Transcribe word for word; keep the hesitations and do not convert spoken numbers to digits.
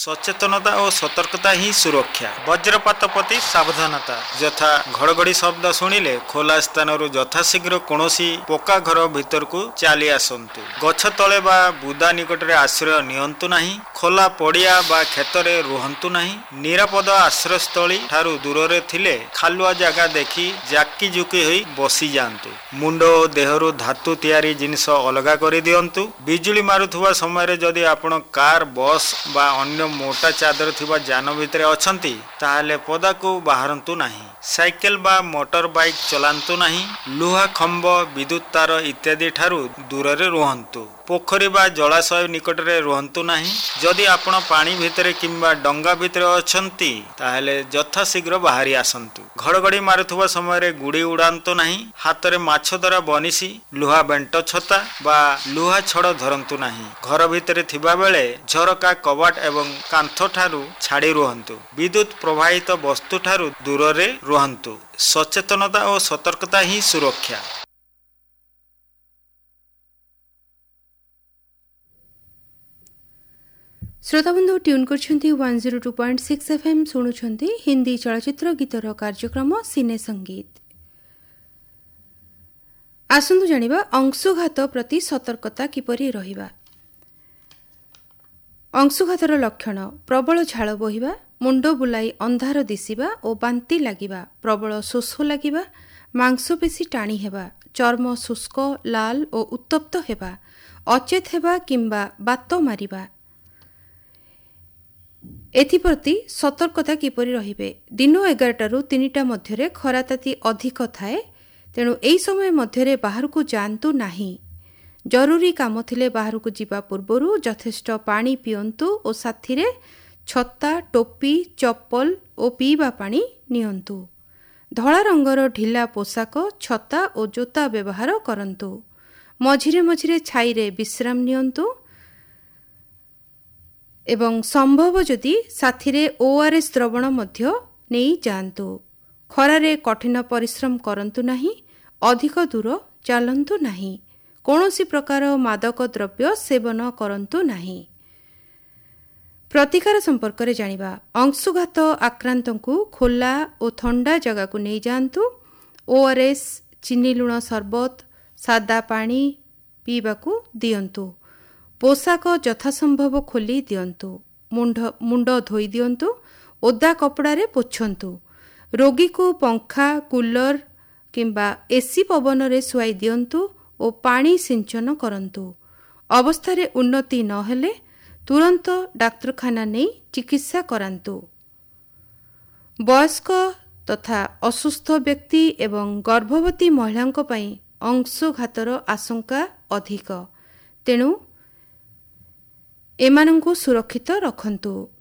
सचेतनता और सतर्कता ही सुरक्षा। वज्रपात प्रति सावधानता यथा घड़घड़ी शब्द शुणिले खोला स्थान यथाशीघ्र कौनसी पक्का घर भीतर को चली आसतु। गछ तले बा बुदा निकट में आश्रय नियंतु नहीं। खोला पड़िया बा खेत रे रुहंतु नहीं। निरापद आश्रयस्थली ठारू दूर रे थिले खालुआ जगह देखी जाकी जुकी होई बसी जांतु। मुंड और देहरु धातु तैयारी जिनिस अलगा करि दियंतु। बिजुली मारुथुवा समय रे जदि आपण कार बस बा अन्य मोटा चादर थिबा जान भितरे अछंती ताहाले पदा को बाहरंतु नहीं। साइकेल बा मोटर बाइक चलांतु नहीं। लुहा खंब विद्युत तार इत्यादि ठारू दूर रे रुहंतु। पोखरी बा जलाशय निकट रे रुहंतु नहीं। जदि आपण पानी भितरे किंबा डंगा भितरे अछंती ताहाले यथा शीघ्र बाहरी आसंतु। घड़घड़ी मारुथुवा समय रे गुड़ी उड़ांतु नहीं। हाथ रे माछ धरा बनिसी लुहा बेंट छता बा लुहा छड़ धरंतु नहीं। घर भितरे थिबा बेले झरका कबाट एवं कांथ ठारू छाड़ी रुहंतु। विद्युत प्रवाहित वस्तु ठारू दूर रे रुहंतु। सचेतनता और सतर्कता ही सुरक्षा। श्रोताबंधु tune करछंती one zero two point six FM सुनुछंती Hindi चलचित्र गीतर कार्यक्रम सिने संगीत। आसंतु जानिबा अंशुघात प्रति सतर्कता किपरि रहिबा। अंशुघातर लक्षण प्रबल झाड़ बोहिबा, मुंड बुलाई अंधार दिशिबा और बांती लागिबा, प्रबल शोष लागिबा, मांसपेशी टाणी हेबा, चर्म शुष्क लाल और उत्तप्त हेबा, अचेत हेबा किंबा बात मारिबा। एथिप्रति सतर्कता किपरि रहिबे। दिन एगारटारू तीनिटा मध्यरे खराताती अधिक थाए, तेणु एई समय मध्यरे बाहरकू जांतु नाही। जरूरी काम थिले बाहरकू जीवा पूर्वरु यथेष्ट पानी पियंतु और साथीरे छता, टोपी, चप्पल और पीवा पानी नियंतु। धला रंगर ढिला पोशाक, छता और जोता व्यवहार करंतु। मझिरे मझिरे छाईरे विश्राम नियंतु एवं संभव जदि साथीरे ओआरएस द्रवण मध्य नेई जांतु। खरारे कठिन परिश्रम करंतु नाही। अधिक दूर चलंतु नाही। कौनसी प्रकार मादक द्रव्य सेवन करंतु नाही। प्रतिकार संपर्क रे जानिबा। अंशुघात आक्रांतंकु खोला और ठंडा जगह को नहीं जांतु। ओआरएस, चीनी लुण सरबत, सादा पानी पीबाकू दियंतु। पोशाक यथासंभव खोली दियंतु। मुंड मुंड धोई दियंतु। ओदा कपड़ा रे पोछंतु। रोगी को पंखा, कूलर किंबा एसी पवन रे सुआई दियंतु और पानी सिंचन करंतु। अवस्था रे उन्नति न हेले तुरंत डाक्तरखाना नहीं चिकित्सा करांतु। वयस्क तथा असुस्थ व्यक्ति एवं गर्भवती महिलांक पई अंशुघातर आशंका अधिक, तेणु एमानंकु सुरक्षित रखंतु।